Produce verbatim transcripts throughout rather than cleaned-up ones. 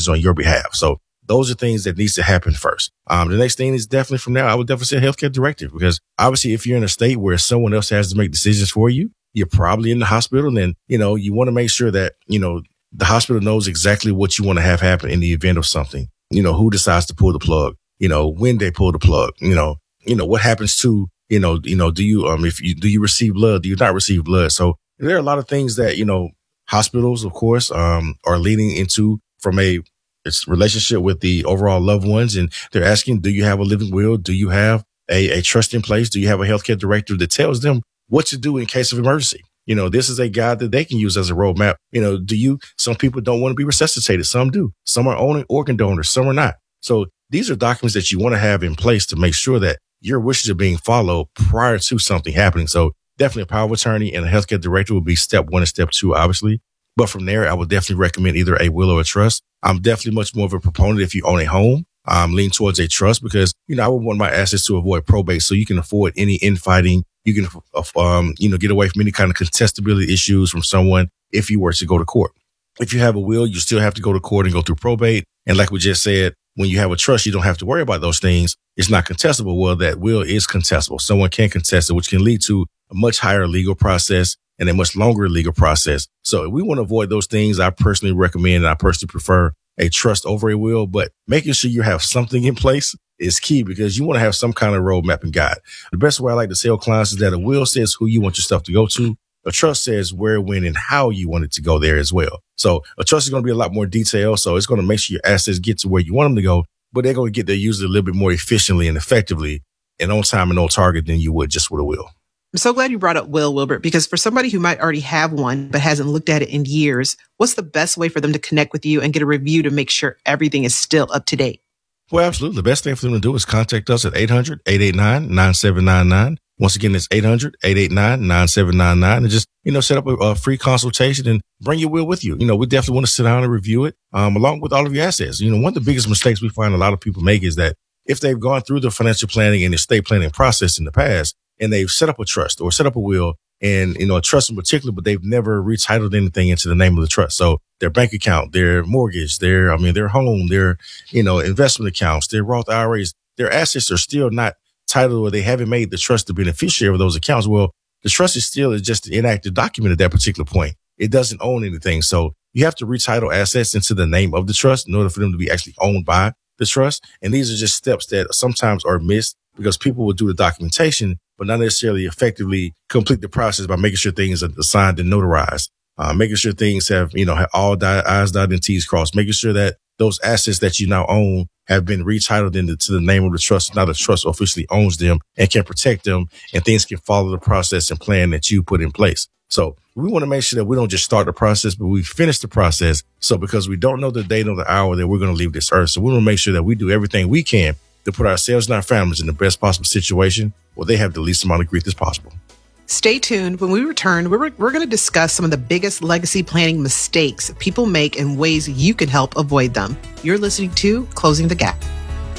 decisions on your behalf. So those are things that needs to happen first. Um, the next thing is definitely from there, I would definitely say healthcare directive, because obviously if you're in a state where someone else has to make decisions for you, you're probably in the hospital. And then, you know, you want to make sure that, you know, the hospital knows exactly what you want to have happen in the event of something. You know, who decides to pull the plug, you know, when they pull the plug, you know, you know, what happens to, you know, you know, do you, um, if you, do you receive blood? Do you not receive blood? So there are a lot of things that, you know, hospitals, of course, um, are leading into from a it's relationship with the overall loved ones. And they're asking, do you have a living will? Do you have a, a trust in place? Do you have a healthcare directive that tells them what to do in case of emergency? You know, this is a guide that they can use as a roadmap. You know, do you, some people don't want to be resuscitated. Some do. Some are only organ donors. Some are not. So these are documents that you want to have in place to make sure that your wishes are being followed prior to something happening. So definitely a power of attorney and a healthcare director would be step one and step two, obviously. But from there, I would definitely recommend either a will or a trust. I'm definitely much more of a proponent if you own a home. Um, lean towards a trust because, you know, I would want my assets to avoid probate so you can avoid any infighting. You can, um, you know, get away from any kind of contestability issues from someone if you were to go to court. If you have a will, you still have to go to court and go through probate. And like we just said, when you have a trust, you don't have to worry about those things. It's not contestable. Well, that will is contestable. Someone can contest it, which can lead to a much higher legal process and a much longer legal process. So if we want to avoid those things, I personally recommend and I personally prefer a trust over a will, but making sure you have something in place is key because you want to have some kind of roadmap and guide. The best way I like to tell clients is that a will says who you want your stuff to go to. A trust says where, when, and how you want it to go there as well. So a trust is going to be a lot more detailed. So it's going to make sure your assets get to where you want them to go, but they're going to get there usually a little bit more efficiently and effectively and on time and on target than you would just with a will. I'm so glad you brought up will, Wilbert, because for somebody who might already have one but hasn't looked at it in years, what's the best way for them to connect with you and get a review to make sure everything is still up to date? Well, absolutely. The best thing for them to do is contact us at eight hundred, eight eight nine, nine seven nine nine. Once again, it's eight hundred, eight eight nine, nine seven nine nine. And just, you know, set up a, a free consultation and bring your will with you. You know, we definitely want to sit down and review it, um, along with all of your assets. You know, one of the biggest mistakes we find a lot of people make is that if they've gone through the financial planning and estate planning process in the past, and they've set up a trust or set up a will and, you know, a trust in particular, but they've never retitled anything into the name of the trust. So their bank account, their mortgage, their, I mean, their home, their, you know, investment accounts, their Roth I R As, their assets are still not titled or they haven't made the trust the beneficiary of those accounts. Well, the trust is still just an inactive document at that particular point. It doesn't own anything. So you have to retitle assets into the name of the trust in order for them to be actually owned by the trust. And these are just steps that sometimes are missed because people will do the documentation, but not necessarily effectively complete the process by making sure things are signed and notarized, uh, making sure things have, you know, have all di- I's dotted and T's crossed, making sure that those assets that you now own have been retitled into to the name of the trust. Now the trust officially owns them and can protect them and things can follow the process and plan that you put in place. So we want to make sure that we don't just start the process, but we finish the process. So because we don't know the date or the hour that we're going to leave this earth. So we want to make sure that we do everything we can to put ourselves and our families in the best possible situation where they have the least amount of grief as possible. Stay tuned. When we return, we're, we're going to discuss some of the biggest legacy planning mistakes people make and ways you can help avoid them. You're listening to Closing the Gap.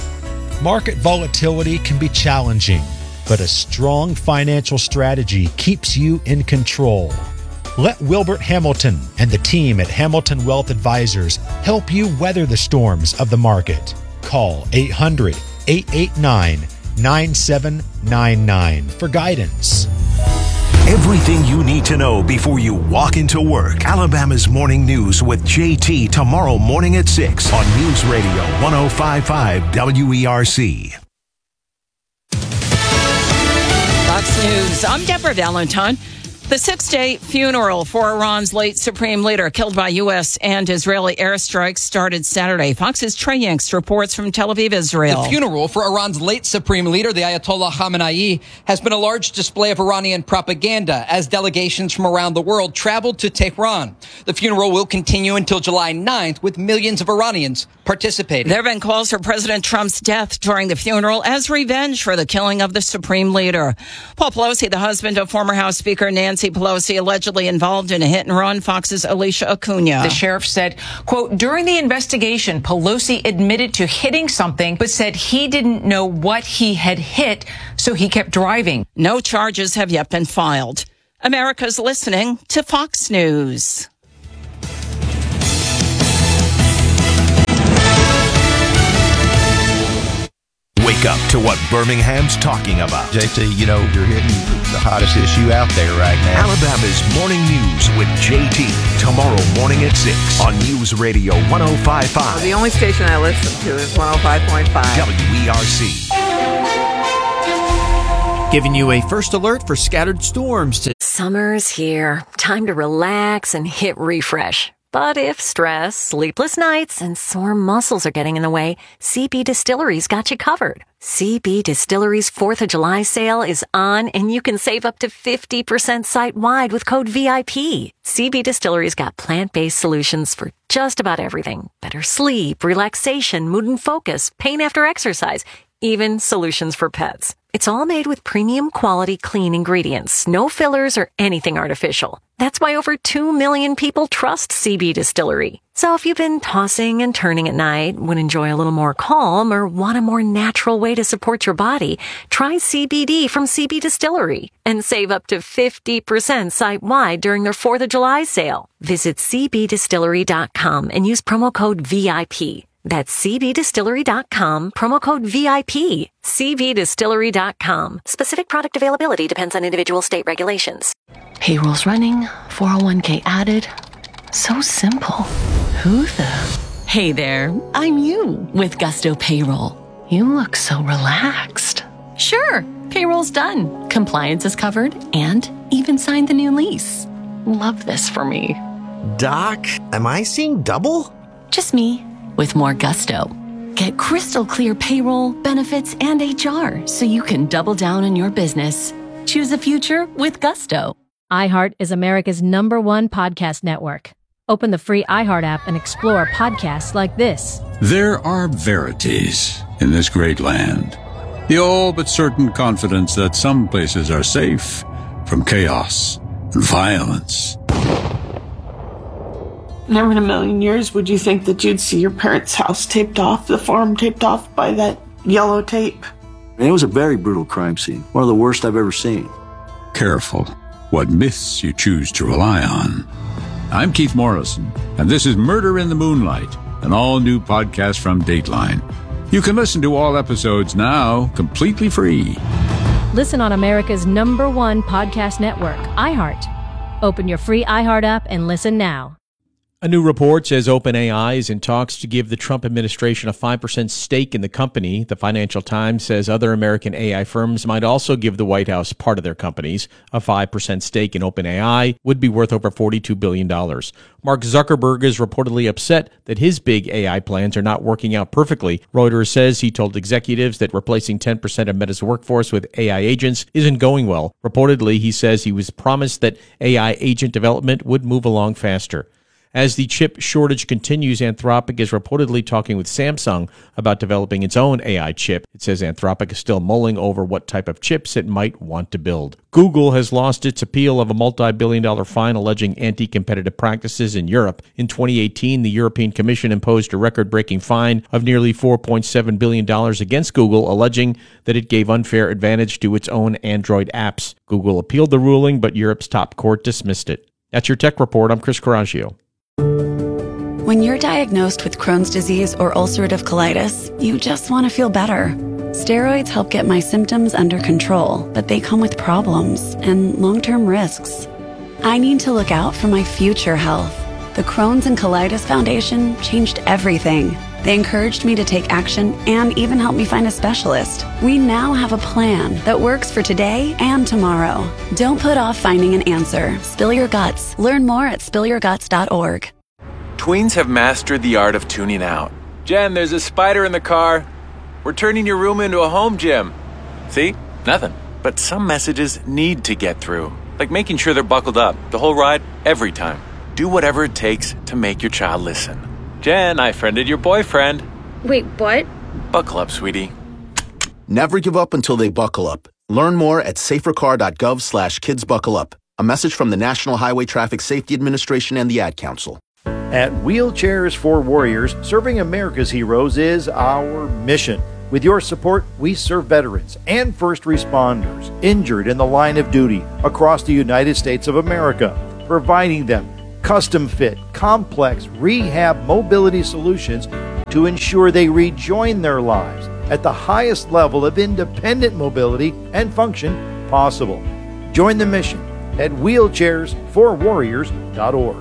Market volatility can be challenging, but a strong financial strategy keeps you in control. Let Wilbert Hamilton and the team at Hamilton Wealth Advisors help you weather the storms of the market. Call eight hundred, eight eight nine, nine seven nine nine for guidance. Everything you need to know before you walk into work. Alabama's Morning News with J T tomorrow morning at six on News Radio one oh five point five W E R C. Fox News. I'm Deborah Valentine. The six-day funeral for Iran's late supreme leader, killed by U S and Israeli airstrikes, started Saturday. Fox's Trey Yanks reports from Tel Aviv, Israel. The funeral for Iran's late supreme leader, the Ayatollah Khamenei, has been a large display of Iranian propaganda as delegations from around the world traveled to Tehran. The funeral will continue until July ninth, with millions of Iranians participating. There have been calls for President Trump's death during the funeral as revenge for the killing of the supreme leader. Paul Pelosi, the husband of former House Speaker Nancy Pelosi, allegedly involved in a hit and run. Fox's Alicia Acuna. The sheriff said, quote, during the investigation, Pelosi admitted to hitting something, but said he didn't know what he had hit, so he kept driving. No charges have yet been filed. America's listening to Fox News. up to what Birmingham's talking about. J T, you know, you're hitting the hottest issue out there right now. Alabama's Morning News with J T. Tomorrow morning at six on News Radio one oh five point five. The only station I listen to is one oh five point five. W E R C. Giving you a first alert for scattered storms today. Summer's here. Time to relax and hit refresh. But if stress, sleepless nights, and sore muscles are getting in the way, C B Distillery's got you covered. C B Distillery's fourth of July sale is on, and you can save up to fifty percent site-wide with code V I P. C B Distillery's got plant-based solutions for just about everything. Better sleep, relaxation, mood and focus, pain after exercise, even solutions for pets. It's all made with premium quality clean ingredients, no fillers or anything artificial. That's why over two million people trust C B Distillery. So if you've been tossing and turning at night, would enjoy a little more calm, or want a more natural way to support your body, try C B D from C B Distillery and save up to fifty percent site-wide during their fourth of July sale. Visit c b distillery dot com and use promo code V I P. That's c b distillery dot com, promo code V I P. c b distillery dot com. Specific product availability depends on individual state regulations. Payroll's running, four oh one k added. So simple. Who the? Hey there, I'm you with Gusto Payroll. You look so relaxed. Sure, payroll's done. Compliance is covered and even signed the new lease. Love this for me. Doc, am I seeing double? Just me. With more gusto. Get crystal clear payroll, benefits, and H R so you can double down on your business. Choose a future with gusto. iHeart is America's number one podcast network. Open the free iHeart app and explore podcasts like this. There are verities in this great land. The all but certain confidence that some places are safe from chaos and violence. Never in a million years would you think that you'd see your parents' house taped off, the farm taped off by that yellow tape. It was a very brutal crime scene, one of the worst I've ever seen. Careful what myths you choose to rely on. I'm Keith Morrison, and this is Murder in the Moonlight, an all-new podcast from Dateline. You can listen to all episodes now completely free. Listen on America's number one podcast network, iHeart. Open your free iHeart app and listen now. A new report says OpenAI is in talks to give the Trump administration a five percent stake in the company. The Financial Times says other American A I firms might also give the White House part of their companies. A five percent stake in OpenAI would be worth over forty-two billion dollars. Mark Zuckerberg is reportedly upset that his big A I plans are not working out perfectly. Reuters says he told executives that replacing ten percent of Meta's workforce with A I agents isn't going well. Reportedly, he says he was promised that A I agent development would move along faster. As the chip shortage continues, Anthropic is reportedly talking with Samsung about developing its own A I chip. It says Anthropic is still mulling over what type of chips it might want to build. Google has lost its appeal of a multi-billion dollar fine alleging anti-competitive practices in Europe. In twenty eighteen, the European Commission imposed a record-breaking fine of nearly four point seven billion dollars against Google, alleging that it gave unfair advantage to its own Android apps. Google appealed the ruling, but Europe's top court dismissed it. That's your Tech Report. I'm Chris Coraggio. When you're diagnosed with Crohn's disease or ulcerative colitis, you just want to feel better. Steroids help get my symptoms under control, but they come with problems and long-term risks. I need to look out for my future health. The Crohn's and Colitis Foundation changed everything. They encouraged me to take action and even helped me find a specialist. We now have a plan that works for today and tomorrow. Don't put off finding an answer. Spill your guts. Learn more at spill your guts dot org. Tweens have mastered the art of tuning out. Jen, there's a spider in the car. We're turning your room into a home gym. See? Nothing. But some messages need to get through. Like making sure they're buckled up the whole ride, every time. Do whatever it takes to make your child listen. Jen, I friended your boyfriend. Wait, what? Buckle up, sweetie. Never give up until they buckle up. Learn more at safercar.gov slash kids buckle up. A message from the National Highway Traffic Safety Administration and the Ad Council. At Wheelchairs for Warriors, serving America's heroes is our mission. With your support, we serve veterans and first responders injured in the line of duty across the United States of America, providing them custom-fit, complex rehab mobility solutions to ensure they rejoin their lives at the highest level of independent mobility and function possible. Join the mission at wheelchairs for warriors dot org.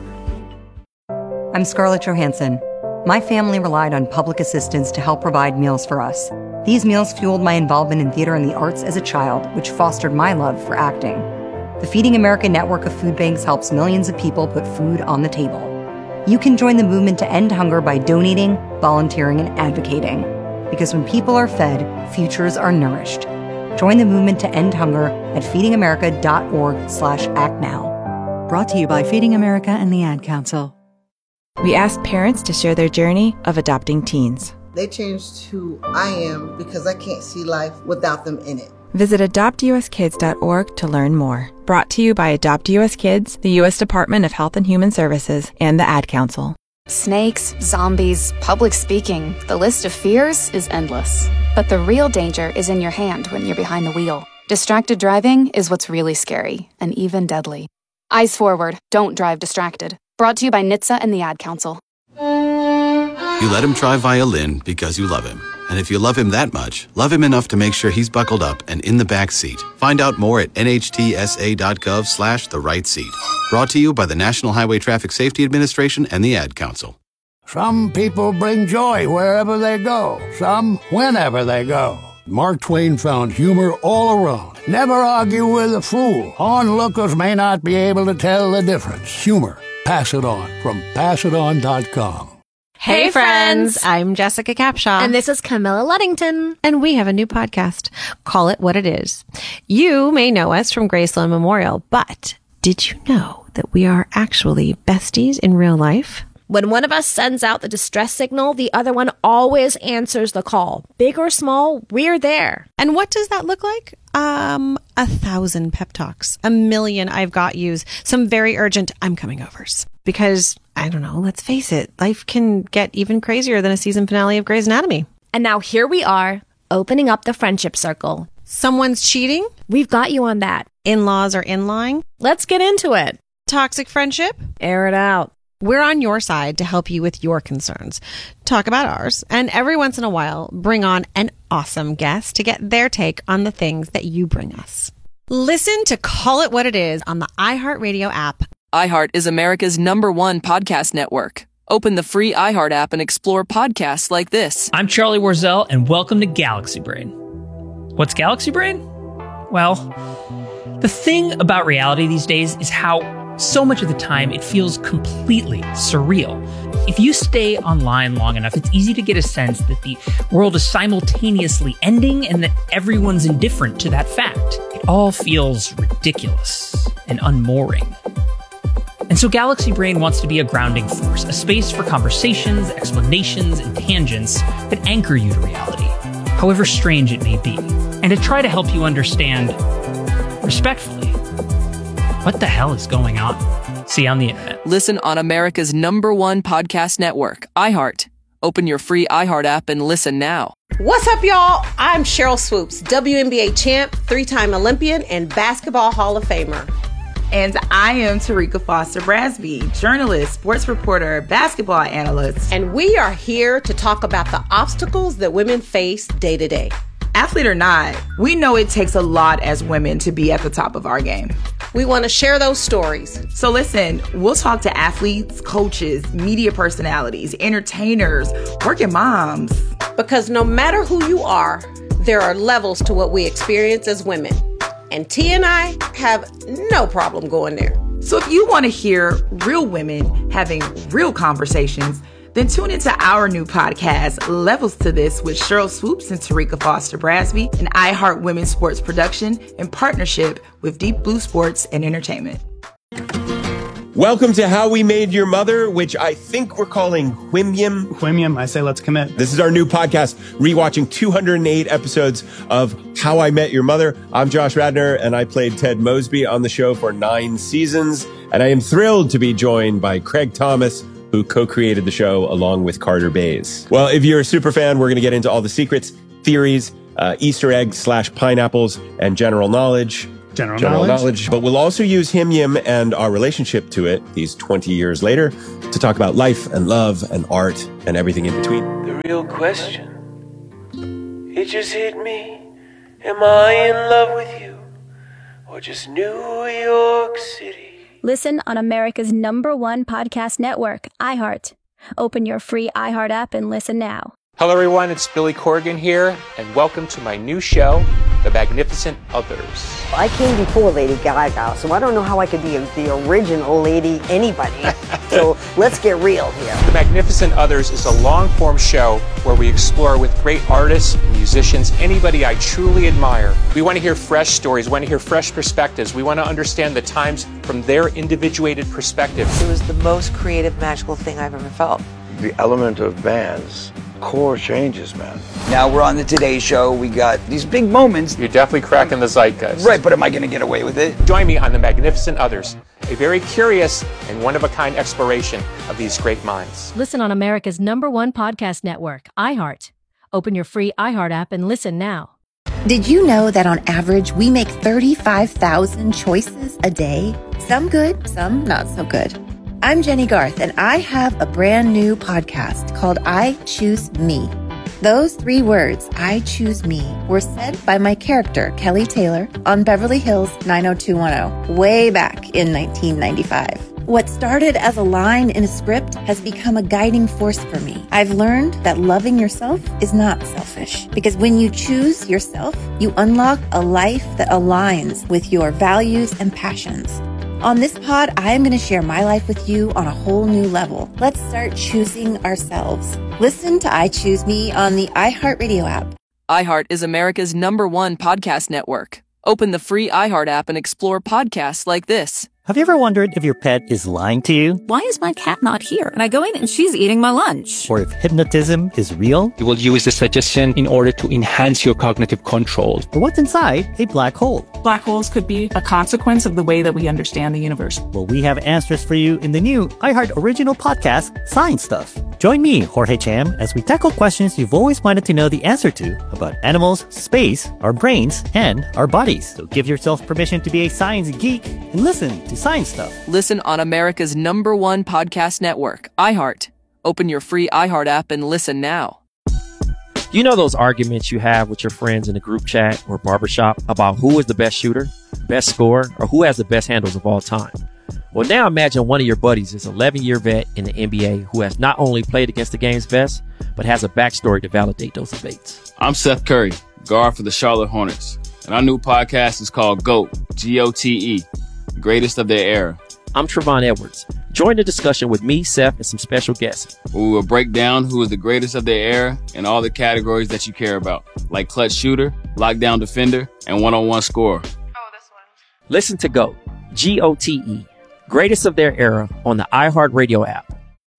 I'm Scarlett Johansson. My family relied on public assistance to help provide meals for us. These meals fueled my involvement in theater and the arts as a child, which fostered my love for acting. The Feeding America network of food banks helps millions of people put food on the table. You can join the movement to end hunger by donating, volunteering, and advocating. Because when people are fed, futures are nourished. Join the movement to end hunger at feeding america dot org slash act now. Brought to you by Feeding America and the Ad Council. We asked parents to share their journey of adopting teens. They changed who I am because I can't see life without them in it. Visit adopt u s kids dot org to learn more. Brought to you by Adopt U S Kids, the U S Department of Health and Human Services, and the Ad Council. Snakes, zombies, public speaking. The list of fears is endless. But the real danger is in your hand when you're behind the wheel. Distracted driving is what's really scary and even deadly. Eyes forward. Don't drive distracted. Brought to you by N H T S A and the Ad Council. You let him try violin because you love him. And if you love him that much, love him enough to make sure he's buckled up and in the back seat. Find out more at N H T S A dot gov slash the right seat. Brought to you by the National Highway Traffic Safety Administration and the Ad Council. Some people bring joy wherever they go. Some whenever they go. Mark Twain found humor all around. Never argue with a fool. Onlookers may not be able to tell the difference. Humor. Pass it on from pass it on dot com. Hey friends, I'm Jessica Capshaw. And this is Camilla Luddington. And we have a new podcast, Call It What It Is. You may know us from Graceland Memorial, but did you know that we are actually besties in real life? When one of us sends out the distress signal, the other one always answers the call. Big or small, we're there. And what does that look like? Um, a thousand pep talks, a million I've got yous, some very urgent I'm coming overs. Because, I don't know, let's face it, life can get even crazier than a season finale of Grey's Anatomy. And now here we are, opening up the friendship circle. Someone's cheating? We've got you on that. In-laws are in-lying? Let's get into it. Toxic friendship? Air it out. We're on your side to help you with your concerns. Talk about ours, and every once in a while, bring on an awesome guest to get their take on the things that you bring us. Listen to Call It What It Is on the iHeartRadio app. iHeart is America's number one podcast network. Open the free iHeart app and explore podcasts like this. I'm Charlie Warzel, and welcome to Galaxy Brain. What's Galaxy Brain? Well, the thing about reality these days is how so much of the time it feels completely surreal. If you stay online long enough, it's easy to get a sense that the world is simultaneously ending and that everyone's indifferent to that fact. It all feels ridiculous and unmooring. And so Galaxy Brain wants to be a grounding force, a space for conversations, explanations, and tangents that anchor you to reality, however strange it may be, and to try to help you understand, respectfully, what the hell is going on? See on the internet. Listen on America's number one podcast network, iHeart. Open your free iHeart app and listen now. What's up, y'all? I'm Cheryl Swoops, W N B A champ, three-time Olympian, and Basketball Hall of Famer. And I am Tarika Foster Brasby, journalist, sports reporter, basketball analyst. And we are here to talk about the obstacles that women face day to day. Athlete or not, we know it takes a lot as women to be at the top of our game. We want to share those stories. So listen, we'll talk to athletes, coaches, media personalities, entertainers, working moms. Because no matter who you are, there are levels to what we experience as women. And T and I have no problem going there. So if you want to hear real women having real conversations, then tune into our new podcast, Levels to This, with Cheryl Swoops and Tarika Foster Brasby, an iHeart Women's Sports production in partnership with Deep Blue Sports and Entertainment. Welcome to How We Made Your Mother, which I think we're calling Whimyam. Whimyam, I say let's commit. This is our new podcast, rewatching two hundred eight episodes of How I Met Your Mother. I'm Josh Radnor, and I played Ted Mosby on the show for nine seasons. And I am thrilled to be joined by Craig Thomas, who co-created the show along with Carter Bays. Well, if you're a super fan, we're going to get into all the secrets, theories, uh, Easter eggs slash pineapples, and general knowledge. General, general knowledge. knowledge. But we'll also use Him Yim and our relationship to it, these twenty years later, to talk about life and love and art and everything in between. The real question It just hit me. Am I in love with you? Or just New York City? Listen on America's number one podcast network, iHeart. Open your free iHeart app and listen now. Hello, everyone. It's Billy Corgan here, and welcome to my new show, The Magnificent Others. I came before Lady Gaga, so I don't know how I could be the original Lady anybody. So let's get real here. The Magnificent Others is a long-form show where we explore with great artists, musicians, anybody I truly admire. We want to hear fresh stories. We want to hear fresh perspectives. We want to understand the times from their individuated perspective. It was the most creative, magical thing I've ever felt. The element of bands. Core changes, man. Now we're on the Today Show. We got these big moments. You're definitely cracking the zeitgeist. Right, but am I going to get away with it? Join me on The Magnificent Others, a very curious and one-of-a-kind exploration of these great minds. Listen on America's number one podcast network, iHeart. Open your free iHeart app and listen now. Did you know that on average, we make thirty-five thousand choices a day? Some good, some not so good. I'm Jenny Garth, and I have a brand new podcast called I Choose Me. Those three words, I choose me, were said by my character, Kelly Taylor, on Beverly Hills nine oh two one oh, way back in nineteen ninety-five. What started as a line in a script has become a guiding force for me. I've learned that loving yourself is not selfish, because when you choose yourself, you unlock a life that aligns with your values and passions. On this pod, I am going to share my life with you on a whole new level. Let's start choosing ourselves. Listen to I Choose Me on the iHeartRadio app. iHeart is America's number one podcast network. Open the free iHeart app and explore podcasts like this. Have you ever wondered if your pet is lying to you? Why is my cat not here? And I go in and she's eating my lunch. Or if hypnotism is real? You will use the suggestion in order to enhance your cognitive control. Or what's inside a black hole? Black holes could be a consequence of the way that we understand the universe. Well, we have answers for you in the new iHeart original podcast, Science Stuff. Join me, Jorge Cham, as we tackle questions you've always wanted to know the answer to about animals, space, our brains, and our bodies. So give yourself permission to be a science geek and listen to Science Stuff. Listen on America's number one podcast network, iHeart. Open your free iHeart app and listen now. You know those arguments you have with your friends in a group chat or barbershop about who is the best shooter, best scorer, or who has the best handles of all time? Well, now imagine one of your buddies is an eleven-year vet in the N B A who has not only played against the game's best, but has a backstory to validate those debates. I'm Seth Curry, guard for the Charlotte Hornets, and our new podcast is called GOAT, G O T E, Greatest of Their Era. I'm Trevon Edwards. Join the discussion with me, Seth, and some special guests. We will break down who is the greatest of their era in all the categories that you care about, like clutch shooter, lockdown defender, and one-on-one scorer. Listen to GOAT, G O T E, Greatest of Their Era on the iHeartRadio app.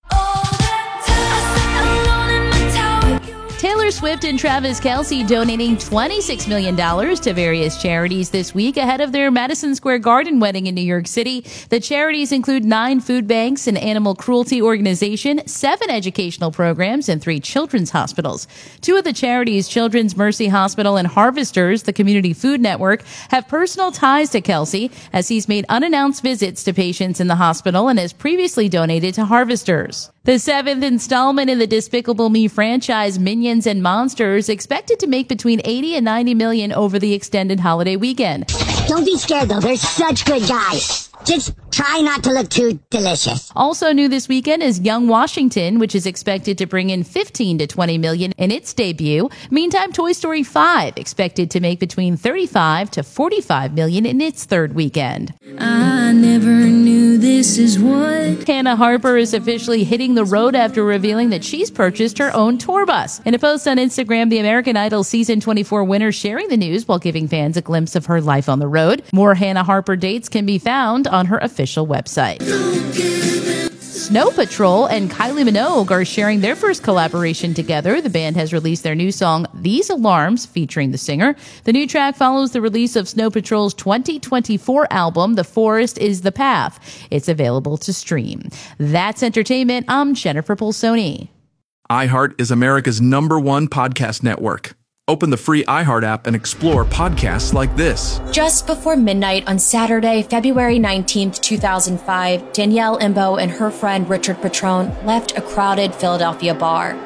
Taylor Swift and Travis Kelce donating twenty-six million dollars to various charities this week ahead of their Madison Square Garden wedding in New York City. The charities include nine food banks, an animal cruelty organization, seven educational programs, and three children's hospitals. Two of the charities, Children's Mercy Hospital and Harvesters, the Community Food Network, have personal ties to Kelce, as he's made unannounced visits to patients in the hospital and has previously donated to Harvesters. The seventh installment in the Despicable Me franchise, Minions and Monsters, expected to make between eighty and ninety million over the extended holiday weekend. Don't be scared, though. They're such good guys. Just try not to look too delicious. Also new this weekend is Young Washington, which is expected to bring in fifteen to twenty million in its debut. Meantime, Toy Story five expected to make between thirty-five to forty-five million in its third weekend. I never knew this is what. Hannah Harper is officially hitting the road after revealing that she's purchased her own tour bus. In a post on Instagram, the American Idol season twenty-four winner sharing the news while giving fans a glimpse of her life on the road. More Hannah Harper dates can be found on her official website. Snow Patrol and Kylie Minogue are sharing their first collaboration together. The band has released their new song, These Alarms, featuring the singer. The new track follows the release of Snow Patrol's twenty twenty-four album, The Forest is the Path. It's available to stream. That's entertainment. I'm Jennifer Polsoni. iHeart is America's number one podcast network. Open the free iHeart app and explore podcasts like this. Just before midnight on Saturday, February nineteenth, two thousand five, Danielle Imbo and her friend Richard Patrone left a crowded Philadelphia bar.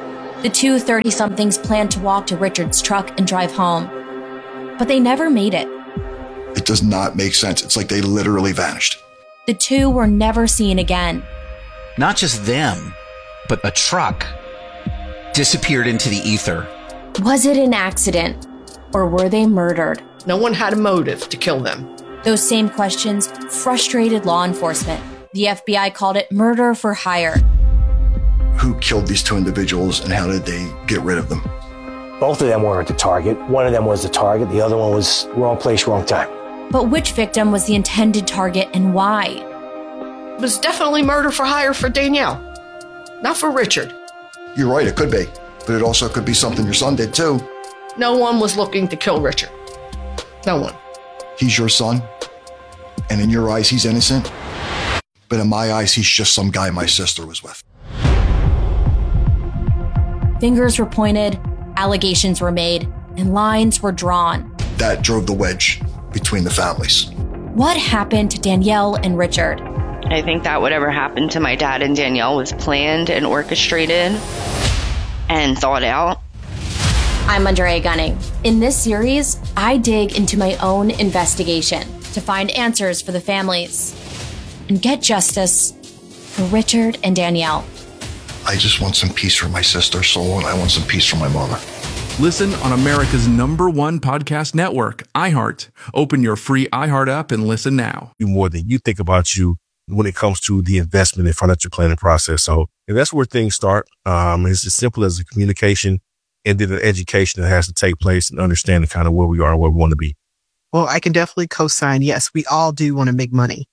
The two thirty-somethings planned to walk to Richard's truck and drive home, but they never made it. It does not make sense. It's like they literally vanished. The two were never seen again. Not just them, but a truck disappeared into the ether. Was it an accident, or were they murdered? No one had a motive to kill them. Those same questions frustrated law enforcement. The F B I called it murder for hire. Who killed these two individuals and how did they get rid of them? Both of them weren't the target. One of them was the target. The other one was wrong place, wrong time. But which victim was the intended target and why? It was definitely murder for hire for Danielle, not for Richard. You're right, it could be. But it also could be something your son did too. No one was looking to kill Richard. No one. He's your son, and in your eyes, he's innocent. But in my eyes, he's just some guy my sister was with. Fingers were pointed, allegations were made, and lines were drawn. That drove the wedge between the families. What happened to Danielle and Richard? I think that whatever happened to my dad and Danielle was planned and orchestrated and thought out. I'm Andrea Gunning. In this series, I dig into my own investigation to find answers for the families and get justice for Richard and Danielle. I just want some peace for my sister, Soul, and I want some peace for my mother. Listen on America's number one podcast network, iHeart. Open your free iHeart app and listen now. More than you think about you when it comes to the investment and financial planning process. So and that's where things start. Um, it's as simple as a communication and then an education that has to take place and understanding kind of where we are and where we want to be. Well, I can definitely co-sign. Yes, we all do want to make money.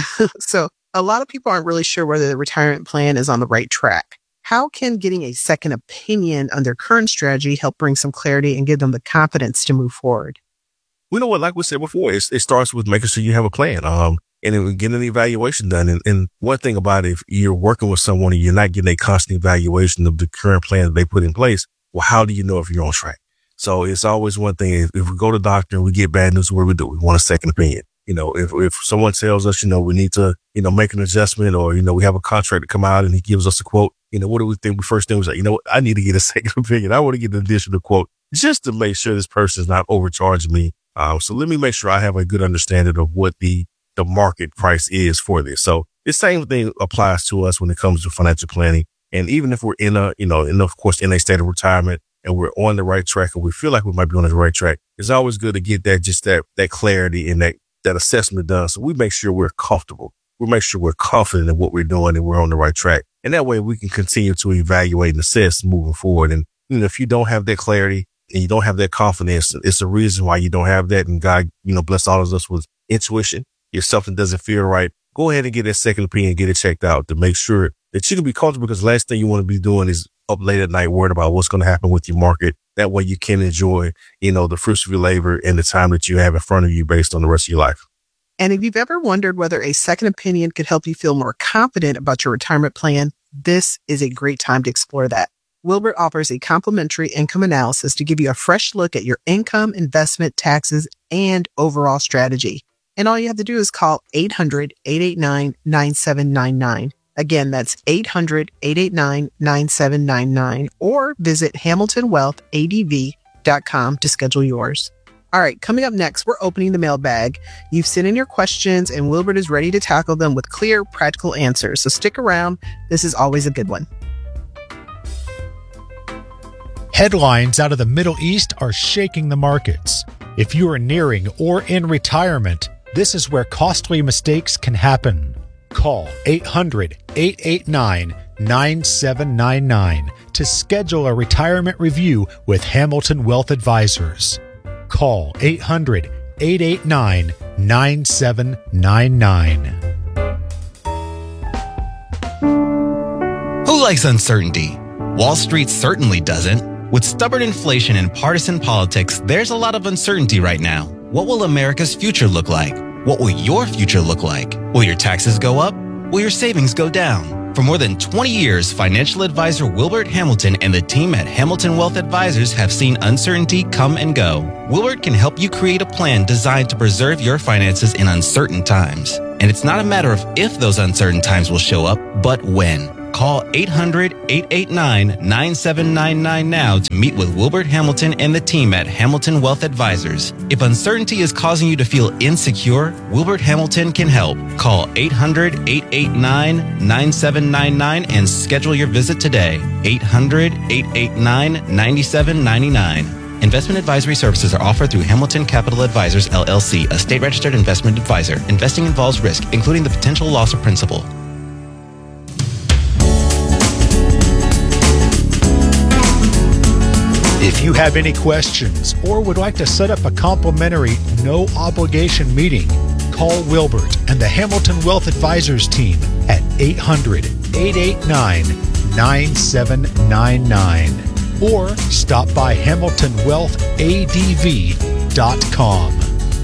So a lot of people aren't really sure whether the retirement plan is on the right track. How can getting a second opinion on their current strategy help bring some clarity and give them the confidence to move forward? We know what, like we said before, it's, it starts with making sure you have a plan. Um, and then getting an evaluation done. And, and one thing about it, if you're working with someone and you're not getting a constant evaluation of the current plan that they put in place, well, how do you know if you're on track? So it's always one thing. If, if we go to the doctor and we get bad news, what do we do? We want a second opinion. You know, if, if someone tells us, you know, we need to, you know, make an adjustment, or, you know, we have a contract to come out and he gives us a quote, you know, what do we think? We first thing was like, you know what? I need to get a second opinion. I want to get an additional quote just to make sure this person is not overcharging me. Um, so let me make sure I have a good understanding of what the, the market price is for this. So the same thing applies to us when it comes to financial planning. And even if we're in a, you know, in of course, in a state of retirement and we're on the right track and we feel like we might be on the right track, it's always good to get that, just that, that clarity and that, that assessment done. So we make sure we're comfortable. We make sure we're confident in what we're doing and we're on the right track. And that way we can continue to evaluate and assess moving forward. And, you know, if you don't have that clarity and you don't have that confidence, it's a reason why you don't have that. And God, you know, bless all of us with intuition. If something doesn't feel right, go ahead and get that second opinion, get it checked out to make sure that you can be comfortable, because the last thing you want to be doing is up late at night worried about what's going to happen with your market. That way you can enjoy, you know, the fruits of your labor and the time that you have in front of you based on the rest of your life. And if you've ever wondered whether a second opinion could help you feel more confident about your retirement plan, this is a great time to explore that. Wilbert offers a complimentary income analysis to give you a fresh look at your income, investment, taxes, and overall strategy. And all you have to do is call eight hundred, eight eight nine, nine seven nine nine. Again, that's eight hundred, eight eight nine, nine seven nine nine, or visit hamilton wealth a d v dot com to schedule yours. All right, coming up next, we're opening the mailbag. You've sent in your questions, and Wilbert is ready to tackle them with clear, practical answers. So stick around. This is always a good one. Headlines out of the Middle East are shaking the markets. If you are nearing or in retirement, this is where costly mistakes can happen. Call eight hundred, eight eight nine, nine seven nine nine to schedule a retirement review with Hamilton Wealth Advisors. Call eight hundred, eight eight nine, nine seven nine nine. Who likes uncertainty? Wall Street certainly doesn't. With stubborn inflation and partisan politics, there's a lot of uncertainty right now. What will America's future look like? What will your future look like? Will your taxes go up? Will your savings go down? For more than twenty years, financial advisor Wilbert Hamilton and the team at Hamilton Wealth Advisors have seen uncertainty come and go. Wilbert can help you create a plan designed to preserve your finances in uncertain times. And it's not a matter of if those uncertain times will show up, but when. Call eight hundred, eight eight nine, nine seven nine nine now to meet with Wilbert Hamilton and the team at Hamilton Wealth Advisors. If uncertainty is causing you to feel insecure, Wilbert Hamilton can help. Call eight hundred, eight eight nine, nine seven nine nine and schedule your visit today. eight hundred, eight eight nine, nine seven nine nine. Investment advisory services are offered through Hamilton Capital Advisors, L L C, a state-registered investment advisor. Investing involves risk, including the potential loss of principal. If you have any questions or would like to set up a complimentary, no-obligation meeting, call Wilbert and the Hamilton Wealth Advisors team at eight hundred, eight eight nine, nine seven nine nine or stop by hamilton wealth a d v dot com.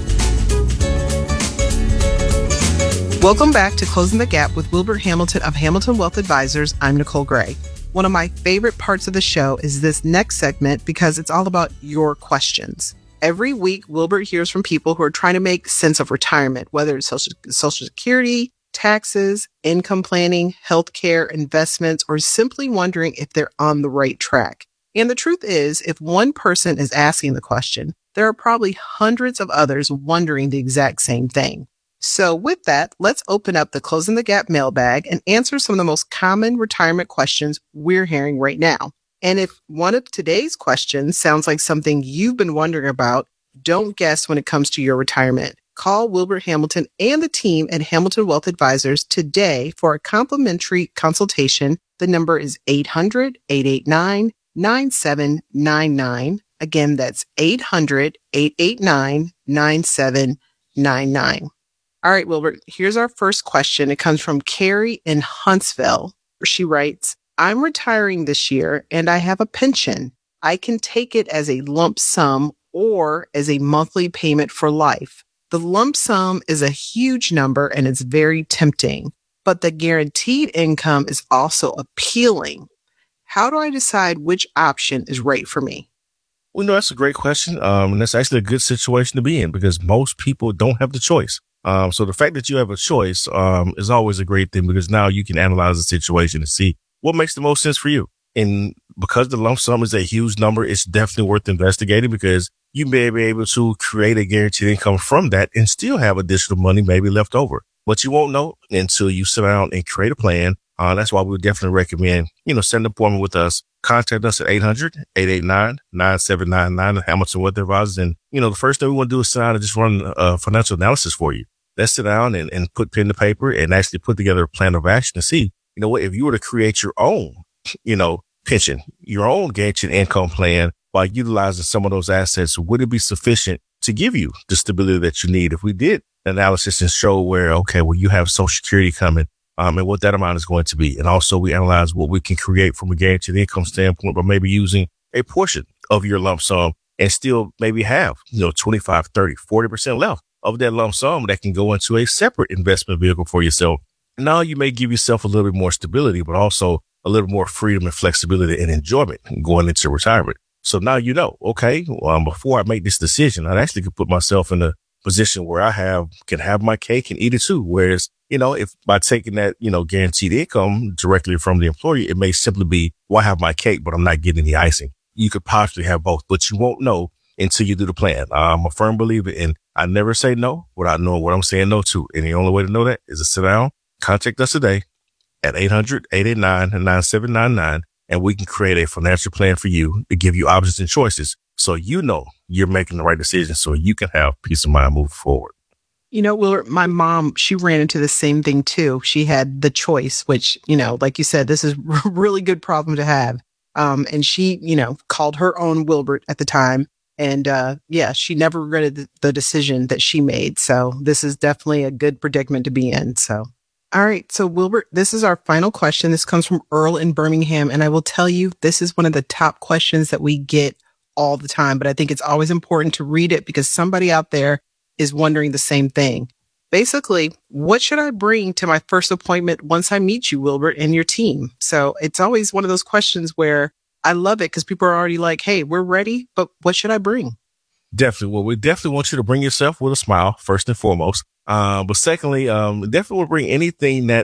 Welcome back to Closing the Gap with Wilbert Hamilton of Hamilton Wealth Advisors. I'm Nicole Gray. One of my favorite parts of the show is this next segment because it's all about your questions. Every week, Wilbert hears from people who are trying to make sense of retirement, whether it's social, social security, taxes, income planning, healthcare, investments, or simply wondering if they're on the right track. And the truth is, if one person is asking the question, there are probably hundreds of others wondering the exact same thing. So with that, let's open up the Closing the Gap mailbag and answer some of the most common retirement questions we're hearing right now. And if one of today's questions sounds like something you've been wondering about, don't guess when it comes to your retirement. Call Wilbert Hamilton and the team at Hamilton Wealth Advisors today for a complimentary consultation. The number is eight hundred, eight eight nine, nine seven nine nine. Again, that's eight hundred, eight eight nine, nine seven nine nine. All right, Wilbert, here's our first question. It comes from Carrie in Huntsville. She writes, I'm retiring this year and I have a pension. I can take it as a lump sum or as a monthly payment for life. The lump sum is a huge number and it's very tempting, but the guaranteed income is also appealing. How do I decide which option is right for me? Well, no, that's a great question. Um, and that's actually a good situation to be in because most people don't have the choice. Um, so the fact that you have a choice, um, is always a great thing because now you can analyze the situation and see what makes the most sense for you. And because the lump sum is a huge number, it's definitely worth investigating because you may be able to create a guaranteed income from that and still have additional money maybe left over. But you won't know until you sit down and create a plan. Uh, that's why we would definitely recommend, you know, set an appointment with us. Contact us at eight hundred, eight eight nine, nine seven nine nine, Hamilton Wealth Advisors. And, you know, the first thing we want to do is sit down and just run a financial analysis for you. Let's sit down and, and put pen to paper and actually put together a plan of action to see, you know what, if you were to create your own, you know, pension, your own guaranteed income plan by utilizing some of those assets, would it be sufficient to give you the stability that you need? If we did analysis and show where, okay, well, you have Social Security coming, um, and what that amount is going to be. And also we analyze what we can create from a guaranteed income standpoint, but maybe using a portion of your lump sum and still maybe have, you know, twenty-five, thirty, forty percent left of that lump sum that can go into a separate investment vehicle for yourself. Now you may give yourself a little bit more stability, but also a little more freedom and flexibility and enjoyment going into retirement. So now you know, okay, um, before I make this decision, I actually could put myself in a position where I have, can have my cake and eat it too. Whereas, you know, if by taking that, you know, guaranteed income directly from the employer, it may simply be, well, I have my cake, but I'm not getting the icing. You could possibly have both, but you won't know until you do the plan. I'm a firm believer in, I never say no without knowing what I'm saying no to. And the only way to know that is to sit down, contact us today at eight hundred, eight eight nine, nine seven nine nine, and we can create a financial plan for you to give you options and choices so you know you're making the right decision so you can have peace of mind moving forward. You know, Willard, my mom, she ran into the same thing too. She had the choice, which, you know, like you said, this is a really good problem to have. Um, and she, you know, called her own Wilbert at the time. And, uh, yeah, she never regretted the, the decision that she made. So this is definitely a good predicament to be in. So, all right. So Wilbert, this is our final question. This comes from Earl in Birmingham. And I will tell you, this is one of the top questions that we get all the time, but I think it's always important to read it because somebody out there is wondering the same thing. Basically, what should I bring to my first appointment once I meet you, Wilbert, and your team? So it's always one of those questions where I love it because people are already like, hey, we're ready, but what should I bring? Definitely. Well, we definitely want you to bring yourself with a smile, first and foremost. Uh, but secondly, um, definitely will bring anything that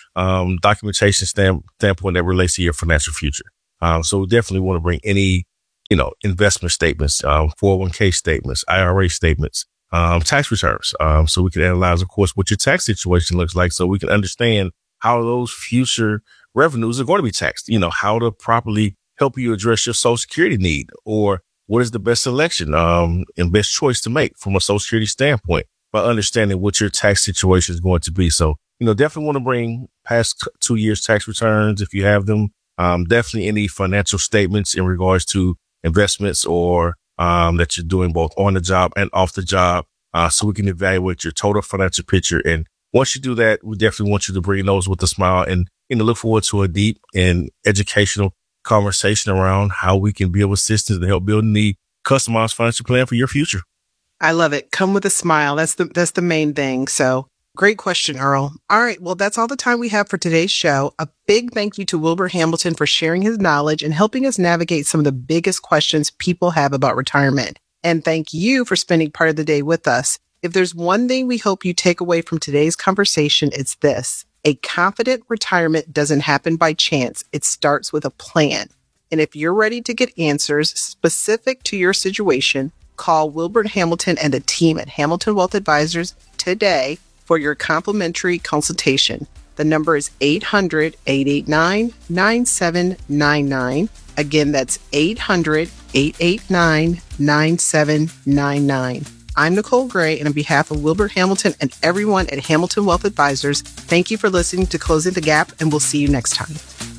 um, documentation stamp, standpoint that relates to your financial future. Um, so we definitely want to bring any, you know, investment statements, um, four oh one k statements, I R A statements, um, tax returns. Um, so we can analyze, of course, what your tax situation looks like so we can understand how those future revenues are going to be taxed, you know, how to properly help you address your Social Security need, or what is the best selection, um, and best choice to make from a Social Security standpoint by understanding what your tax situation is going to be. So, you know, definitely want to bring past two years tax returns if you have them. Um, definitely any financial statements in regards to investments or, um, that you're doing both on the job and off the job. Uh, so we can evaluate your total financial picture. And once you do that, we definitely want you to bring those with a smile and, you know, look forward to a deep and educational conversation around how we can be of assistance to help building the customized financial plan for your future. I love it. Come with a smile. That's the, that's the main thing. So great question, Earl. All right. Well, that's all the time we have for today's show. A big thank you to Wilbur Hamilton for sharing his knowledge and helping us navigate some of the biggest questions people have about retirement. And thank you for spending part of the day with us. If there's one thing we hope you take away from today's conversation, it's this. A confident retirement doesn't happen by chance. It starts with a plan. And if you're ready to get answers specific to your situation, call Wilbur Hamilton and the team at Hamilton Wealth Advisors today for your complimentary consultation. The number is eight hundred, eight eight nine, nine seven nine nine. Again, that's eight hundred, eight eight nine, nine seven nine nine. I'm Nicole Gray, and on behalf of Wilbur Hamilton and everyone at Hamilton Wealth Advisors, thank you for listening to Closing the Gap, and we'll see you next time.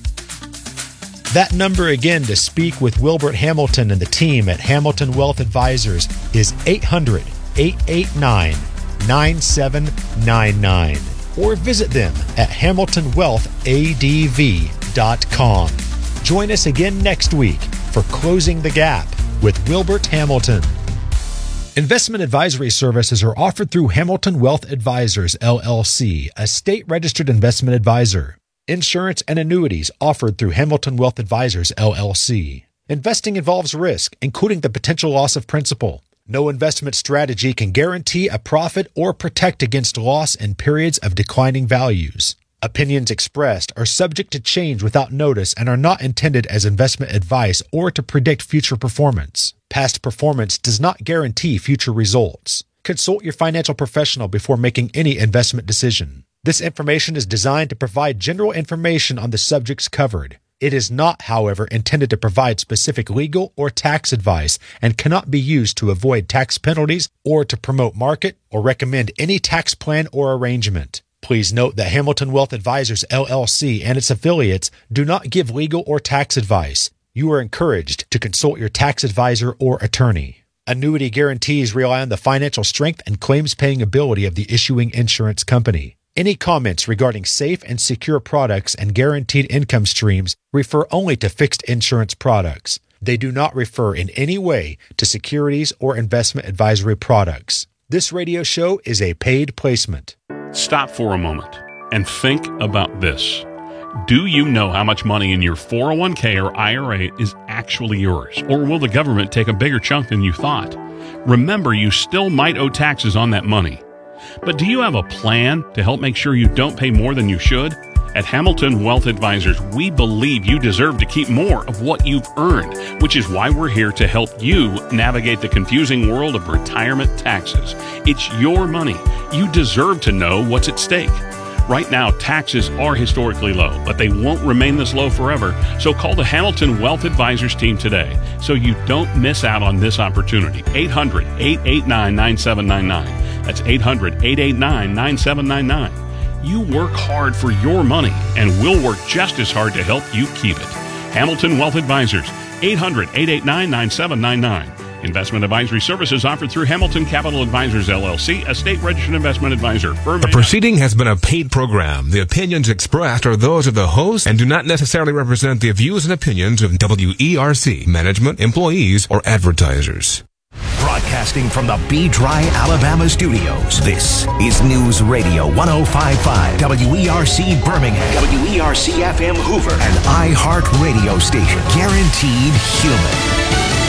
That number again to speak with Wilbert Hamilton and the team at Hamilton Wealth Advisors is eight hundred, eight eight nine, nine seven nine nine. Or visit them at hamilton wealth a d v dot com. Join us again next week for Closing the Gap with Wilbert Hamilton. Investment advisory services are offered through Hamilton Wealth Advisors, L L C, a state-registered investment advisor. Insurance and annuities offered through Hamilton Wealth Advisors, L L C. Investing involves risk, including the potential loss of principal. No investment strategy can guarantee a profit or protect against loss in periods of declining values. Opinions expressed are subject to change without notice and are not intended as investment advice or to predict future performance. Past performance does not guarantee future results. Consult your financial professional before making any investment decision. This information is designed to provide general information on the subjects covered. It is not, however, intended to provide specific legal or tax advice and cannot be used to avoid tax penalties or to promote market or recommend any tax plan or arrangement. Please note that Hamilton Wealth Advisors, L L C, and its affiliates do not give legal or tax advice. You are encouraged to consult your tax advisor or attorney. Annuity guarantees rely on the financial strength and claims-paying ability of the issuing insurance company. Any comments regarding safe and secure products and guaranteed income streams refer only to fixed insurance products. They do not refer in any way to securities or investment advisory products. This radio show is a paid placement. Stop for a moment and think about this. Do you know how much money in your four oh one k or I R A is actually yours? Or will the government take a bigger chunk than you thought? Remember, you still might owe taxes on that money. But do you have a plan to help make sure you don't pay more than you should? At Hamilton Wealth Advisors, we believe you deserve to keep more of what you've earned, which is why we're here to help you navigate the confusing world of retirement taxes. It's your money. You deserve to know what's at stake. Right now, taxes are historically low, but they won't remain this low forever. So call the Hamilton Wealth Advisors team today so you don't miss out on this opportunity. eight hundred, eight eight nine, nine seven nine nine. That's eight hundred, eight eight nine, nine seven nine nine. You work hard for your money, and we'll work just as hard to help you keep it. Hamilton Wealth Advisors, eight hundred, eight eight nine, nine seven nine nine. Investment advisory services offered through Hamilton Capital Advisors, L L C, a state-registered investment advisor. The proceeding has been a paid program. The opinions expressed are those of the host and do not necessarily represent the views and opinions of W E R C, management, employees, or advertisers. Broadcasting from the B-Dry, Alabama studios, this is News Radio one oh five point five, W E R C Birmingham, W E R C F M Hoover, and iHeart Radio Station, guaranteed human.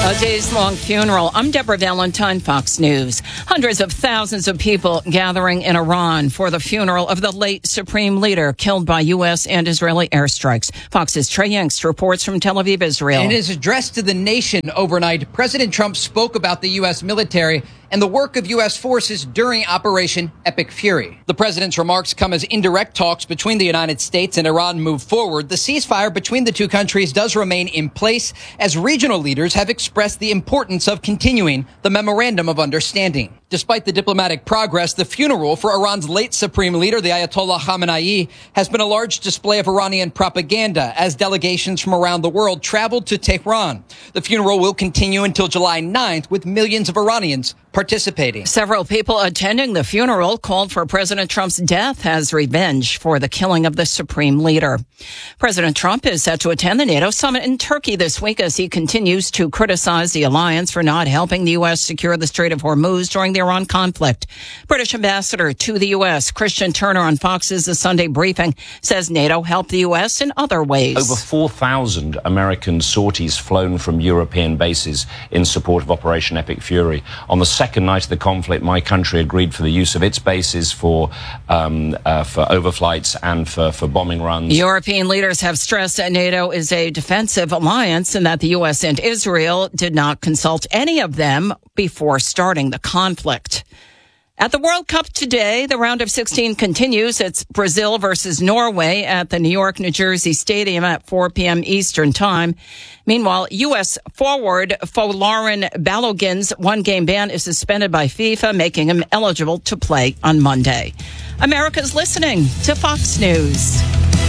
A days-long funeral. I'm Deborah Valentine, Fox News. Hundreds of thousands of people gathering in Iran for the funeral of the late supreme leader killed by U S and Israeli airstrikes. Fox's Trey Yangst reports from Tel Aviv, Israel. In his address to the nation overnight, President Trump spoke about the U S military and the work of U S forces during Operation Epic Fury. The president's remarks come as indirect talks between the United States and Iran move forward. The ceasefire between the two countries does remain in place as regional leaders have expressed the importance of continuing the memorandum of understanding. Despite the diplomatic progress, the funeral for Iran's late supreme leader, the Ayatollah Khamenei, has been a large display of Iranian propaganda as delegations from around the world traveled to Tehran. The funeral will continue until July ninth with millions of Iranians participating. Several people attending the funeral called for President Trump's death as revenge for the killing of the supreme leader. President Trump is set to attend the NATO summit in Turkey this week as he continues to criticize the alliance for not helping the U S secure the Strait of Hormuz during the Iran conflict. British ambassador to the U S, Christian Turner, on Fox's The Sunday Briefing, says NATO helped the U S in other ways. Over four thousand American sorties flown from European bases in support of Operation Epic Fury. On the second night of the conflict, my country agreed for the use of its bases for um, uh, for overflights and for, for bombing runs. European leaders have stressed that NATO is a defensive alliance and that the U S and Israel did not consult any of them before starting the conflict. At the World Cup today, the round of sixteen continues. It's Brazil versus Norway at the New York, New Jersey Stadium at four p.m. Eastern Time. Meanwhile, U S forward Folarin Balogun's one-game ban is suspended by FIFA, making him eligible to play on Monday. America's listening to Fox News.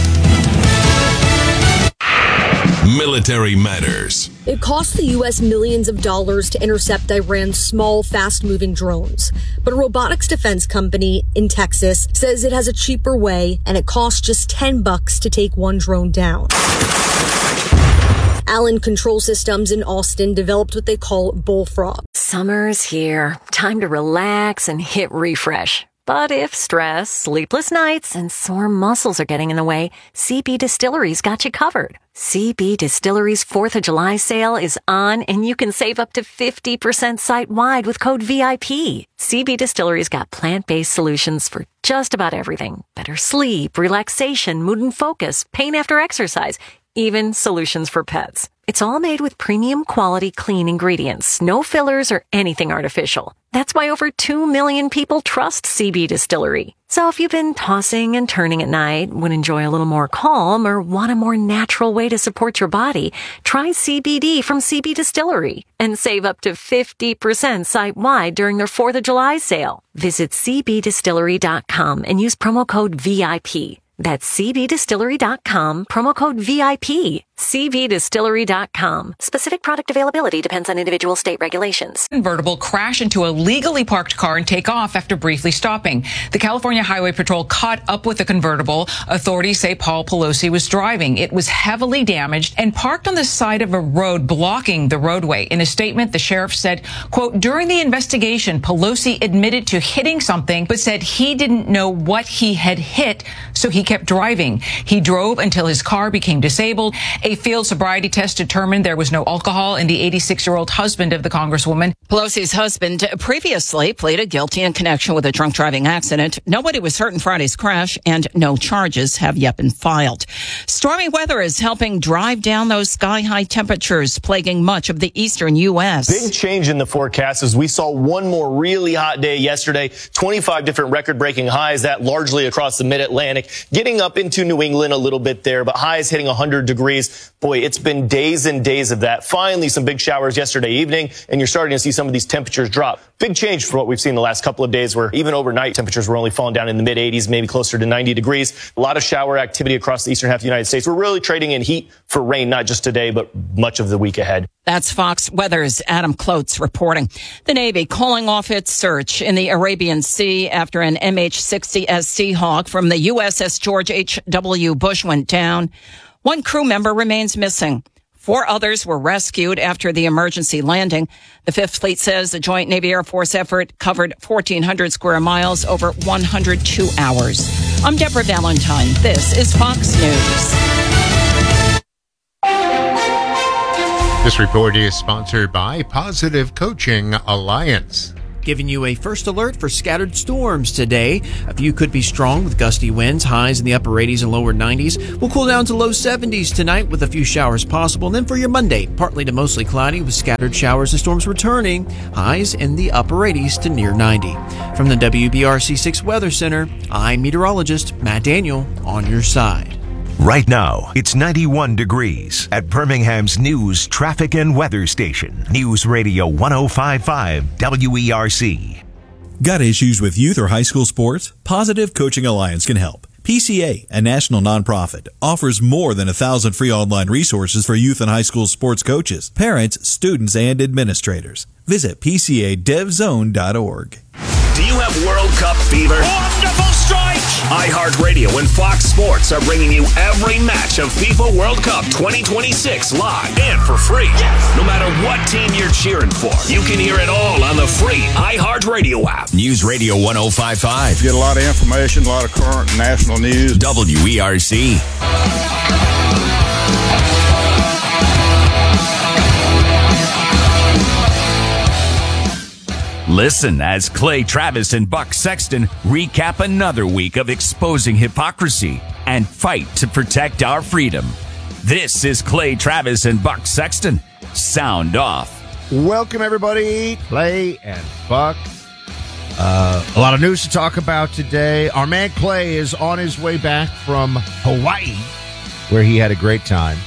Military Matters. It cost the U S millions of dollars to intercept Iran's small, fast-moving drones. But a robotics defense company in Texas says it has a cheaper way, and it costs just ten bucks to take one drone down. Allen Control Systems in Austin developed what they call Bullfrog. Summer's here. Time to relax and hit refresh. But if stress, sleepless nights, and sore muscles are getting in the way, C B Distillery's got you covered. C B Distillery's fourth of July sale is on, and you can save up to fifty percent site-wide with code V I P. C B Distillery's got plant-based solutions for just about everything. Better sleep, relaxation, mood and focus, pain after exercise, even solutions for pets. It's all made with premium quality clean ingredients, no fillers or anything artificial. That's why over two million people trust C B Distillery. So if you've been tossing and turning at night, would enjoy a little more calm, or want a more natural way to support your body, try C B D from C B Distillery and save up to fifty percent site-wide during their fourth of July sale. Visit C B distillery dot com and use promo code V I P. That's C B distillery dot com, promo code V I P. C B distillery dot com. Specific product availability depends on individual state regulations. Convertible crash into a legally parked car and take off after briefly stopping. The California Highway Patrol caught up with the convertible. Authorities say Paul Pelosi was driving. It was heavily damaged and parked on the side of a road blocking the roadway. In a statement, the sheriff said, quote, during the investigation, Pelosi admitted to hitting something, but said he didn't know what he had hit, so he kept driving. He drove until his car became disabled. A field sobriety test determined there was no alcohol in the eighty-six-year-old husband of the Congresswoman. Pelosi's husband previously pleaded guilty in connection with a drunk driving accident. Nobody was hurt in Friday's crash, and no charges have yet been filed. Stormy weather is helping drive down those sky-high temperatures plaguing much of the eastern U S. Big change in the forecast as we saw one more really hot day yesterday. twenty-five different record-breaking highs, that largely across the mid-Atlantic. Getting up into New England a little bit there, but highs hitting one hundred degrees. Boy, it's been days and days of that. Finally, some big showers yesterday evening, and you're starting to see some of these temperatures drop. Big change from what we've seen the last couple of days, where even overnight temperatures were only falling down in the mid eighties, maybe closer to ninety degrees. A lot of shower activity across the eastern half of the United States. We're really trading in heat for rain, not just today, but much of the week ahead. That's Fox Weather's Adam Klotz reporting. The Navy calling off its search in the Arabian Sea after an M H sixty S Seahawk from the U S S George H W Bush went down. One crew member remains missing. Four others were rescued after the emergency landing. The Fifth Fleet says the Joint Navy Air Force effort covered fourteen hundred square miles over one hundred two hours. I'm Deborah Valentine. This is Fox News. This report is sponsored by Positive Coaching Alliance. Giving you a first alert for scattered storms today. A few could be strong with gusty winds, highs in the upper eighties and lower nineties. We'll cool down to low seventies tonight with a few showers possible. And then for your Monday, partly to mostly cloudy with scattered showers and storms returning. Highs in the upper eighties to near ninety. From the W B R C six Weather Center, I'm meteorologist Matt Daniel on your side. Right now, it's ninety-one degrees at Birmingham's news, traffic, and weather station. News Radio one oh five point five W E R C. Got issues with youth or high school sports? Positive Coaching Alliance can help. P C A, a national nonprofit, offers more than a thousand free online resources for youth and high school sports coaches, parents, students, and administrators. Visit P C A dev zone dot org. Do you have World Cup fever? Wonderful strike! iHeartRadio and Fox Sports are bringing you every match of FIFA World Cup twenty twenty-six live and for free. Yes! No matter what team you're cheering for, you can hear it all on the free iHeartRadio app. News Radio one oh five point five. Get a lot of information, a lot of current national news. W E R C. Listen as Clay Travis and Buck Sexton recap another week of exposing hypocrisy and fight to protect our freedom. This is Clay Travis and Buck Sexton. Sound off. Welcome, everybody. Clay and Buck. Uh, a lot of news to talk about today. Our man Clay is on his way back from Hawaii, where he had a great time.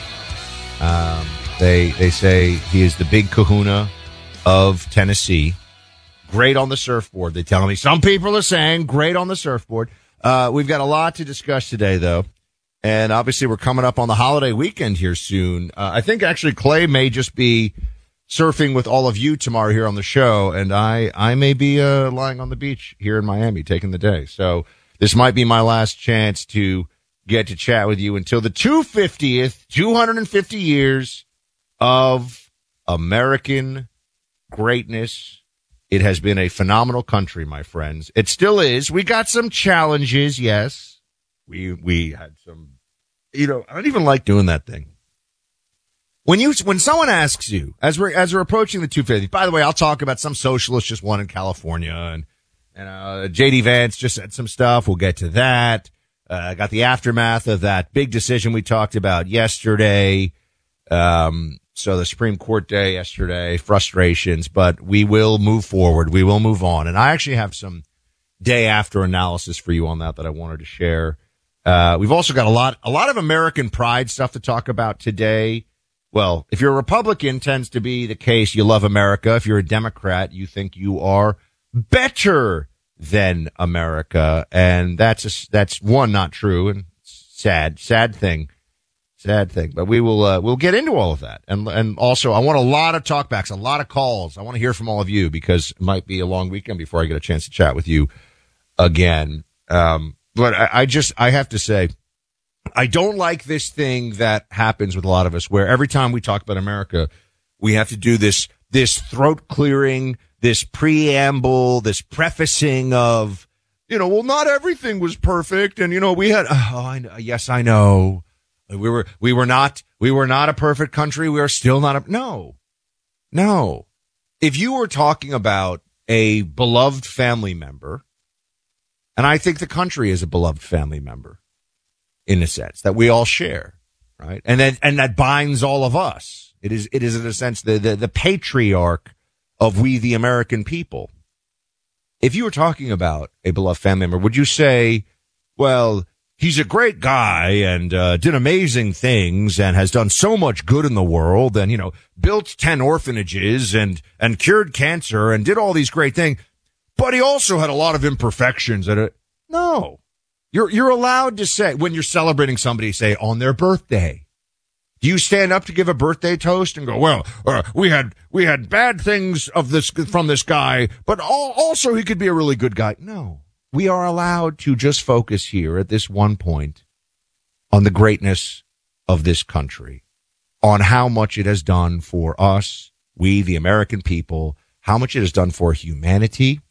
Um, they they say he is the big kahuna of Tennessee. Great on the surfboard, they tell me. Some people are saying great on the surfboard. Uh, we've got a lot to discuss today, though. And obviously, we're coming up on the holiday weekend here soon. Uh, I think actually Clay may just be surfing with all of you tomorrow here on the show. And I, I may be uh, lying on the beach here in Miami taking the day. So this might be my last chance to get to chat with you until the two hundred fiftieth, two hundred fifty years of American greatness. It has been a phenomenal country, my friends. It still is. We got some challenges, yes. We we had some, you know, I don't even like doing that thing. When you when someone asks you, as we're as we're approaching the two hundred fiftieth, by the way, I'll talk about some socialist just won in California, and and uh, J D Vance just said some stuff. We'll get to that. Uh, got the aftermath of that big decision we talked about yesterday. Um, So the Supreme Court day yesterday, frustrations, but we will move forward. We will move on. And I actually have some day after analysis for you on that that I wanted to share. Uh, we've also got a lot, a lot of American pride stuff to talk about today. Well, if you're a Republican, tends to be the case. You love America. If you're a Democrat, you think you are better than America. And that's, a, that's one, not true, and sad, sad thing. Sad thing, but we will, uh, we'll get into all of that. And, and also I want a lot of talkbacks, a lot of calls. I want to hear from all of you because it might be a long weekend before I get a chance to chat with you again. Um, but I, I just, I have to say, I don't like this thing that happens with a lot of us where every time we talk about America, we have to do this, this throat clearing, this preamble, this prefacing of, you know, well, not everything was perfect. And, you know, we had, oh, I know, yes, I know. We were, we were not, we were not a perfect country. We are still not a, no, no. If you were talking about a beloved family member, and I think the country is a beloved family member in a sense that we all share, right? And that, and that binds all of us. It is, it is in a sense the, the, the patriarch of we, the American people. If you were talking about a beloved family member, would you say, well, he's a great guy and uh, did amazing things and has done so much good in the world and, you know, built ten orphanages and, and cured cancer and did all these great things. But he also had a lot of imperfections. And it, no, you're, you're allowed to say when you're celebrating somebody, say on their birthday. Do you stand up to give a birthday toast and go, well, uh, we had, we had bad things of this from this guy, but all, also he could be a really good guy. No. We are allowed to just focus here at this one point on the greatness of this country, on how much it has done for us, we, the American people, how much it has done for humanity.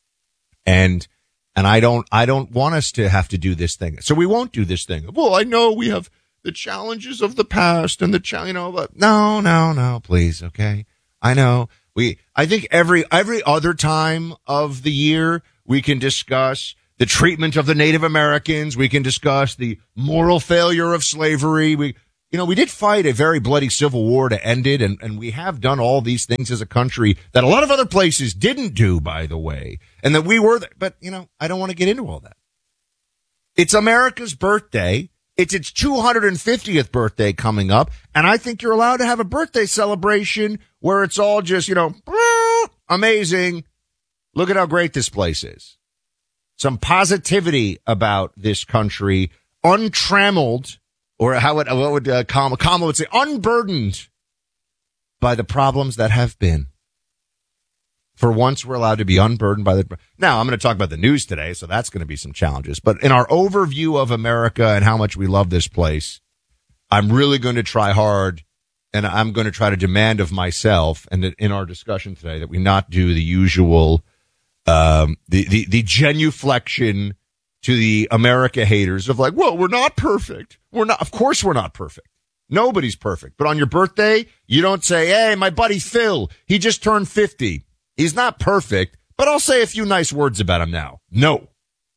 And, and I don't, I don't want us to have to do this thing. So we won't do this thing. Well, I know we have, the challenges of the past and the cha- you know, but no, no, no, please, okay. I know we. I think every every other time of the year we can discuss the treatment of the Native Americans. We can discuss the moral failure of slavery. We, you know, we did fight a very bloody civil war to end it, and, and we have done all these things as a country that a lot of other places didn't do, by the way, and that we were, th- but, you know, I don't want to get into all that. It's America's birthday. It's its two hundred fiftieth birthday coming up, and I think you're allowed to have a birthday celebration where it's all just, you know, amazing. Look at how great this place is. Some positivity about this country, untrammeled, or how would, what would uh, Kamala, Kamala would say, unburdened by the problems that have been. For once, we're allowed to be unburdened by the. Now, I'm going to talk about the news today, so that's going to be some challenges. But in our overview of America and how much we love this place, I'm really going to try hard, and I'm going to try to demand of myself, and in our discussion today, that we not do the usual. Um, the, the, the genuflection to the America haters of like, well, we're not perfect. We're not, of course we're not perfect. Nobody's perfect. But on your birthday, you don't say, hey, my buddy Phil, he just turned fifty. He's not perfect, but I'll say a few nice words about him now. No.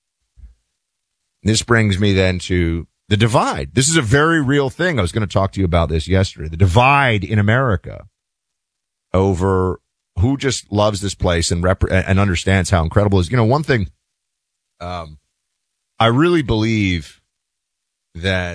This brings me then to the divide. This is a very real thing. I was going to talk to you about this yesterday. The divide in America over who just loves this place and rep- and understands how incredible it is. You know, one thing, um, I really believe that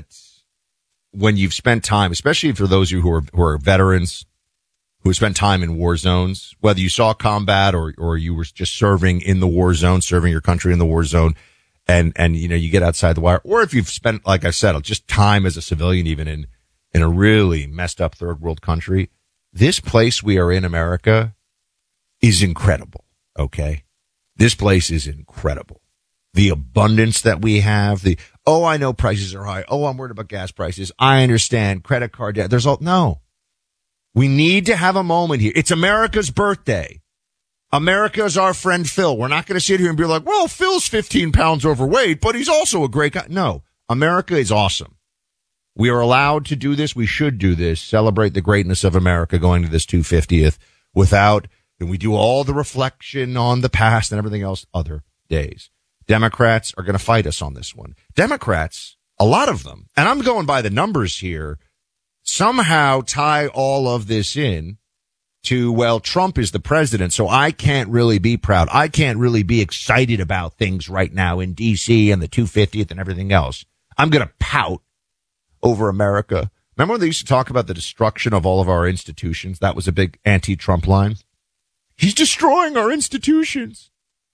when you've spent time, especially for those of you who are, who are veterans, who have spent time in war zones, whether you saw combat or, or you were just serving in the war zone, serving your country in the war zone, and, and, you know, you get outside the wire, or if you've spent, like I said, just time as a civilian, even in, in a really messed up third world country, this place we are in, America, is incredible. Okay. This place is incredible. The abundance that we have, the, oh, I know prices are high. Oh, I'm worried about gas prices. I understand credit card debt. There's all, no, we need to have a moment here. It's America's birthday. America's our friend Phil. We're not going to sit here and be like, well, Phil's fifteen pounds overweight, but he's also a great guy. No, America is awesome. We are allowed to do this. We should do this. Celebrate the greatness of America going to this two hundred fiftieth without, and we do all the reflection on the past and everything else other days. Democrats are going to fight us on this one. Democrats, a lot of them, and I'm going by the numbers here, somehow tie all of this in to, well, Trump is the president, so I can't really be proud. I can't really be excited about things right now in D C and the two hundred fiftieth and everything else. I'm going to pout over America. Remember when they used to talk about the destruction of all of our institutions? That was a big anti-Trump line. He's destroying our institutions.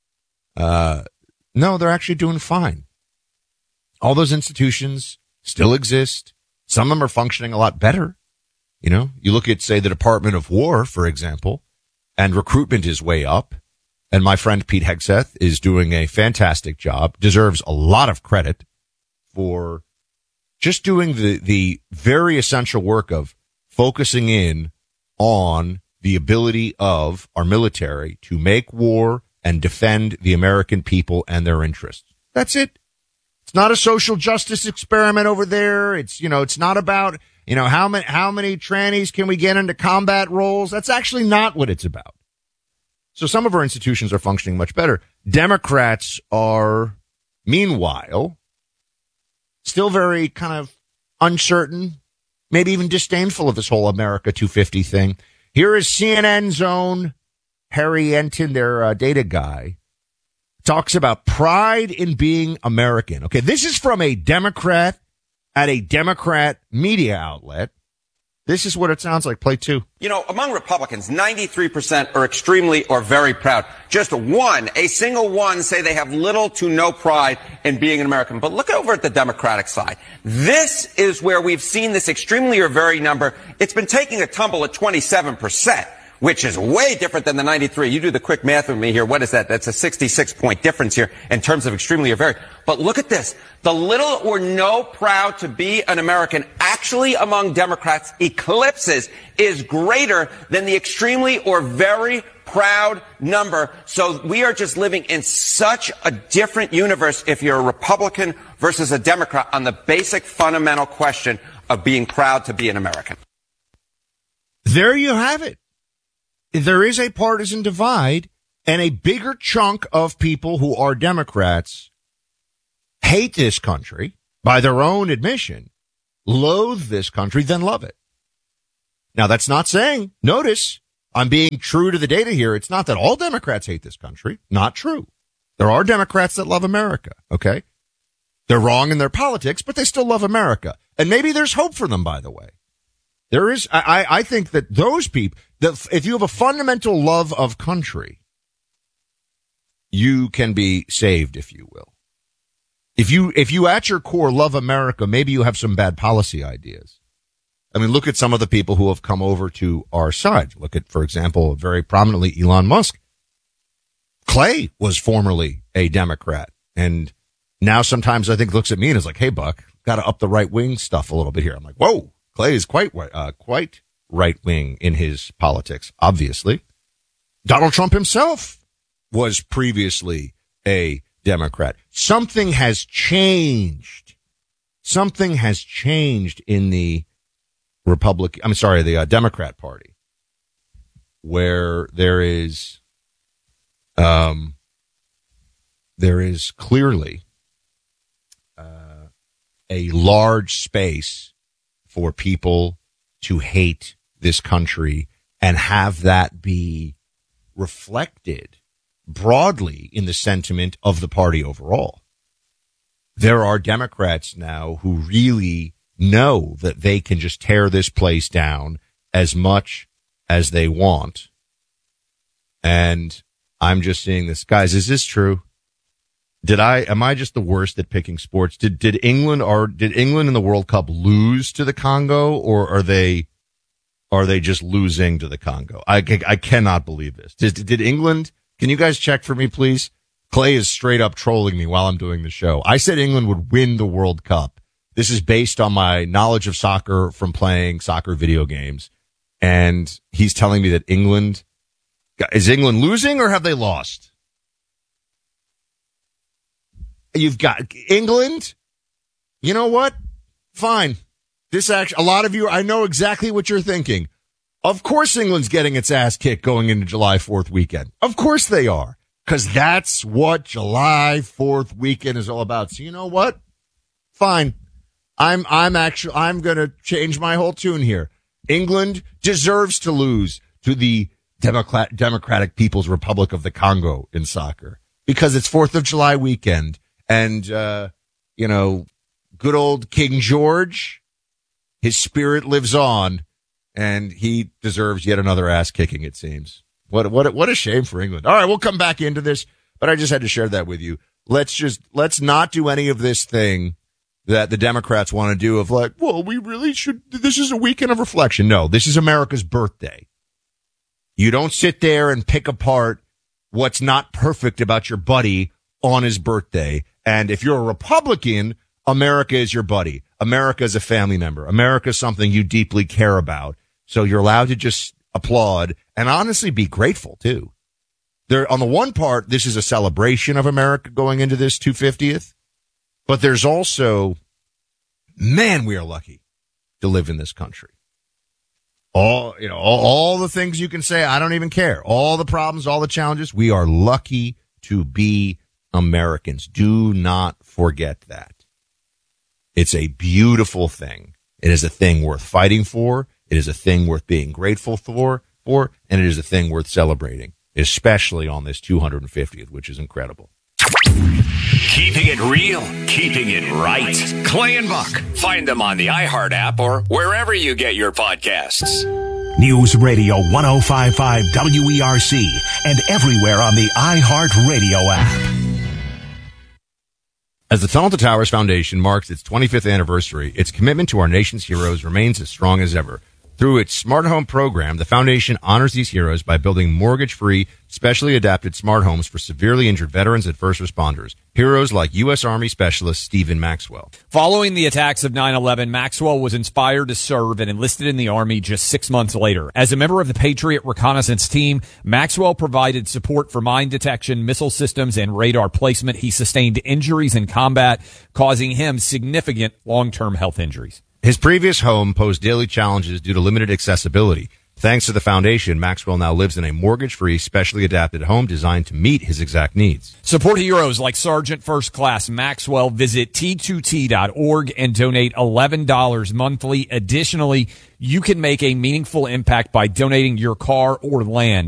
Uh, no, they're actually doing fine. All those institutions still exist. Some of them are functioning a lot better. You know, you look at, say, the Department of War, for example, and recruitment is way up. And my friend Pete Hegseth is doing a fantastic job, deserves a lot of credit for just doing the, the very essential work of focusing in on the ability of our military to make war and defend the American people and their interests. That's it. It's not a social justice experiment over there. It's, you know, it's not about, you know, how many, how many trannies can we get into combat roles? That's actually not what it's about. So some of our institutions are functioning much better. Democrats are, meanwhile, still very kind of uncertain, maybe even disdainful of this whole America two hundred fifty thing. Here is C N N's own Harry Enton, their uh, data guy, talks about pride in being American. Okay, this is from a Democrat at a Democrat media outlet. This is what it sounds like. Play two. You know, among Republicans, ninety-three percent are extremely or very proud. Just one, a single one, say they have little to no pride in being an American. But look over at the Democratic side. This is where we've seen this extremely or very number. It's been taking a tumble at twenty-seven percent. which is way different than the ninety-three. You do the quick math with me here. What is that? That's a sixty-six point difference here in terms of extremely or very. But look at this. The little or no proud to be an American actually among Democrats eclipses is greater than the extremely or very proud number. So we are just living in such a different universe if you're a Republican versus a Democrat on the basic fundamental question of being proud to be an American. There you have it. There is a partisan divide, and a bigger chunk of people who are Democrats hate this country by their own admission, loathe this country, than love it. Now, that's not saying, notice, I'm being true to the data here. It's not that all Democrats hate this country. Not true. There are Democrats that love America, okay? They're wrong in their politics, but they still love America. And maybe there's hope for them, by the way. There is, I, I think that those people, that if you have a fundamental love of country, you can be saved, if you will. If you, if you at your core love America, maybe you have some bad policy ideas. I mean, look at some of the people who have come over to our side. Look at, for example, very prominently Elon Musk. Clay was formerly a Democrat, and now sometimes I think looks at me and is like, hey, Buck, got to up the right-wing stuff a little bit here. I'm like, whoa, Clay is quite uh, quite right-wing in his politics, obviously. Donald Trump himself was previously a Democrat. Something has changed. Something has changed in the Republican, I'm sorry, the uh, Democrat Party, where there is, um, there is clearly uh, a large space for people to hate this country and have that be reflected broadly in the sentiment of the party overall. There are Democrats now who really know that they can just tear this place down as much as they want. And I'm just seeing this. Guys, is this true? Did I, am I just the worst at picking sports? Did, did England or did England in the World Cup lose to the Congo, or are they, are they just losing to the Congo? I, I cannot believe this. Did, did England, can you guys check for me, please? Clay is straight up trolling me while I'm doing the show. I said England would win the World Cup. This is based on my knowledge of soccer from playing soccer video games. And he's telling me that England, is England losing or have they lost? You've got England. You know what? Fine. This actually, a lot of you, I know exactly what you're thinking. Of course England's getting its ass kicked going into July fourth weekend. Of course they are. Because that's what July fourth weekend is all about. So you know what? Fine. I'm, I'm actually, I'm going to change my whole tune here. England deserves to lose to the Democrat, Democratic People's Republic of the Congo in soccer because it's fourth of July weekend. And, uh, you know, good old King George, his spirit lives on and he deserves yet another ass kicking, it seems. What, what, what a shame for England. All right. We'll come back into this, but I just had to share that with you. Let's just, let's not do any of this thing that the Democrats want to do of like, well, we really should, this is a weekend of reflection. No, this is America's birthday. You don't sit there and pick apart what's not perfect about your buddy on his birthday. And if you're a Republican, America is your buddy. America is a family member. America is something you deeply care about. So you're allowed to just applaud and honestly be grateful too. There, on the one part, this is a celebration of America going into this two hundred fiftieth. But there's also, man, we are lucky to live in this country. All, you know, all, all the things you can say, I don't even care. All the problems, all the challenges, we are lucky to be Americans. Do not forget that. It's a beautiful thing. It is a thing worth fighting for. It is a thing worth being grateful for, for, and it is a thing worth celebrating, especially on this two hundred fiftieth, which is incredible. Keeping it real, keeping it right. Clay and Buck. Find them on the iHeart app or wherever you get your podcasts. News Radio one oh five point five W E R C and everywhere on the iHeart Radio app. As the Tunnel to Towers Foundation marks its twenty-fifth anniversary, its commitment to our nation's heroes remains as strong as ever. Through its smart home program, the foundation honors these heroes by building mortgage-free, specially adapted smart homes for severely injured veterans and first responders. Heroes like U S. Army Specialist Stephen Maxwell. Following the attacks of nine eleven, Maxwell was inspired to serve and enlisted in the Army just six months later. As a member of the Patriot Reconnaissance Team, Maxwell provided support for mine detection, missile systems, and radar placement. He sustained injuries in combat, causing him significant long-term health injuries. His previous home posed daily challenges due to limited accessibility. Thanks to the foundation, Maxwell now lives in a mortgage-free, specially adapted home designed to meet his exact needs. Support heroes like Sergeant First Class Maxwell. Visit T two T dot org and donate eleven dollars monthly. Additionally, you can make a meaningful impact by donating your car or land.